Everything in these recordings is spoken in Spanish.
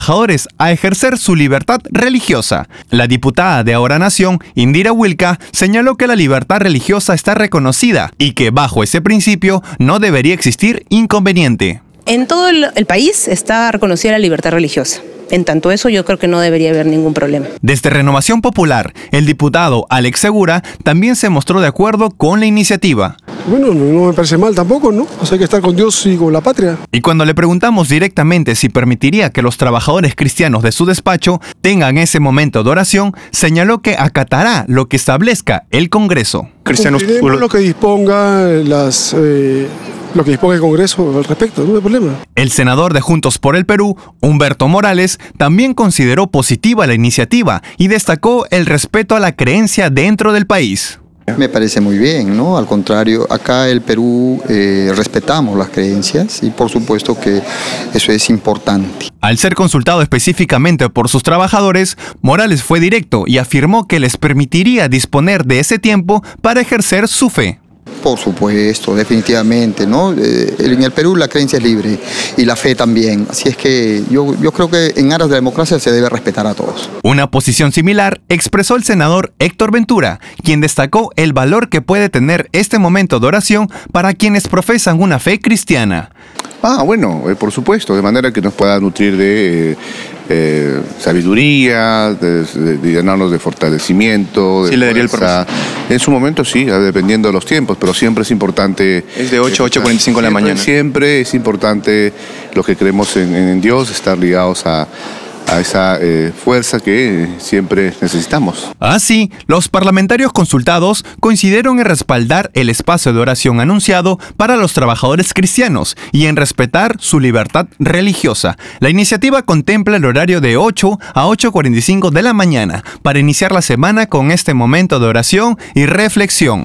trabajadores a ejercer su libertad religiosa. La diputada de Ahora Nación, Indira Wilka, señaló que la libertad religiosa está reconocida y que bajo ese principio no debería existir inconveniente. En todo el país está reconocida la libertad religiosa. En tanto eso, yo creo que no debería haber ningún problema. Desde Renovación Popular, el diputado Alex Segura también se mostró de acuerdo con la iniciativa. Bueno, no me parece mal tampoco, ¿no? O sea, hay que estar con Dios y con la patria. Y cuando le preguntamos directamente si permitiría que los trabajadores cristianos de su despacho tengan ese momento de oración, señaló que acatará lo que establezca el Congreso. Cumpliremos lo que disponga lo que disponga el Congreso al respecto, no hay problema. El senador de Juntos por el Perú, Humberto Morales, también consideró positiva la iniciativa y destacó el respeto a la creencia dentro del país. Me parece muy bien, ¿no? Al contrario, acá en el Perú respetamos las creencias y por supuesto que eso es importante. Al ser consultado específicamente por sus trabajadores, Morales fue directo y afirmó que les permitiría disponer de ese tiempo para ejercer su fe. Por supuesto, definitivamente, ¿no? En el Perú la creencia es libre y la fe también. Así es que yo creo que en aras de la democracia se debe respetar a todos. Una posición similar expresó el senador Héctor Ventura, quien destacó el valor que puede tener este momento de oración para quienes profesan una fe cristiana. Bueno, por supuesto, de manera que nos pueda nutrir de sabiduría, de llenarnos de fortalecimiento, de sí, le daría el permiso. En su momento sí, dependiendo de los tiempos, pero siempre es importante. Es de 8 a 8:45 de la mañana. Siempre es importante los que creemos en Dios, estar ligados a esa fuerza que siempre necesitamos. Así, los parlamentarios consultados coincidieron en respaldar el espacio de oración anunciado para los trabajadores cristianos y en respetar su libertad religiosa. La iniciativa contempla el horario de 8 a 8:45 de la mañana para iniciar la semana con este momento de oración y reflexión.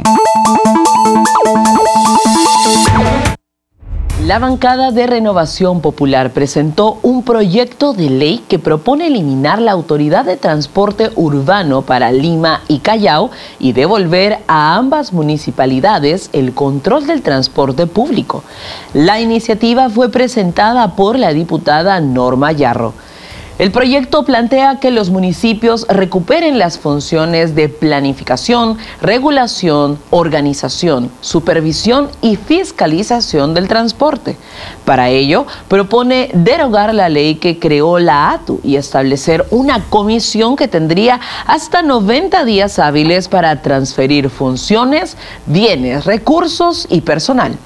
La bancada de Renovación Popular presentó un proyecto de ley que propone eliminar la Autoridad de Transporte Urbano para Lima y Callao y devolver a ambas municipalidades el control del transporte público. La iniciativa fue presentada por la diputada Norma Yarro. El proyecto plantea que los municipios recuperen las funciones de planificación, regulación, organización, supervisión y fiscalización del transporte. Para ello, propone derogar la ley que creó la ATU y establecer una comisión que tendría hasta 90 días hábiles para transferir funciones, bienes, recursos y personal.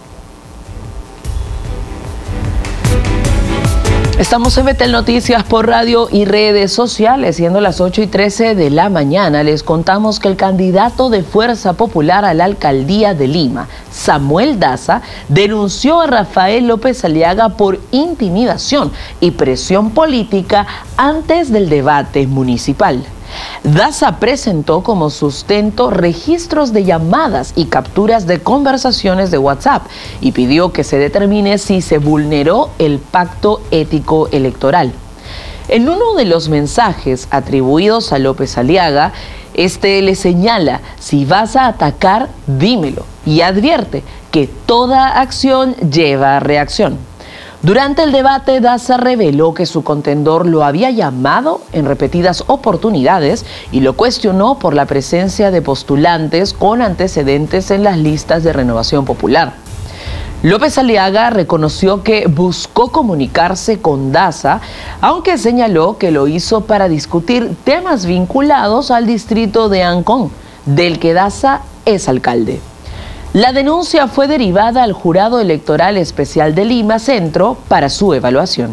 Estamos en Betel Noticias por radio y redes sociales, siendo las 8:13 de la mañana. Les contamos que el candidato de Fuerza Popular a la alcaldía de Lima, Samuel Daza, denunció a Rafael López Aliaga por intimidación y presión política antes del debate municipal. Daza presentó como sustento registros de llamadas y capturas de conversaciones de WhatsApp y pidió que se determine si se vulneró el pacto ético electoral. En uno de los mensajes atribuidos a López Aliaga, le señala: si vas a atacar, dímelo, y advierte que toda acción lleva reacción. Durante el debate, Daza reveló que su contendor lo había llamado en repetidas oportunidades y lo cuestionó por la presencia de postulantes con antecedentes en las listas de Renovación Popular. López Aliaga reconoció que buscó comunicarse con Daza, aunque señaló que lo hizo para discutir temas vinculados al distrito de Ancón, del que Daza es alcalde. La denuncia fue derivada al Jurado Electoral Especial de Lima Centro para su evaluación.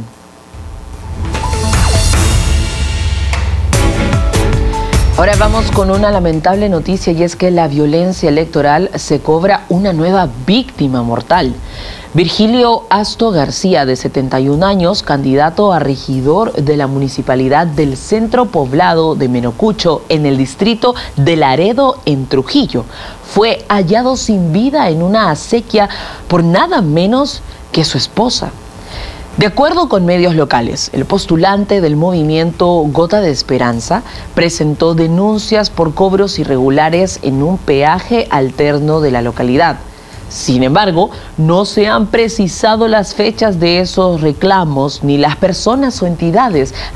Ahora vamos con una lamentable noticia, y es que la violencia electoral se cobra una nueva víctima mortal. Virgilio Asto García, de 71 años, candidato a regidor de la municipalidad del centro poblado de Menocucho, en el distrito de Laredo, en Trujillo, fue hallado sin vida en una acequia por nada menos que su esposa. De acuerdo con medios locales, el postulante del movimiento Gota de Esperanza presentó denuncias por cobros irregulares en un peaje alterno de la localidad. Sin embargo, no se han precisado las fechas de esos reclamos ni las personas o entidades